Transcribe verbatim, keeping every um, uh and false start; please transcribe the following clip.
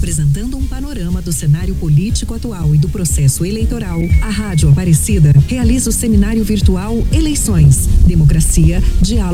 Apresentando um panorama do cenário político atual e do processo eleitoral, a Rádio Aparecida realiza o seminário virtual Eleições, Democracia, Diálogo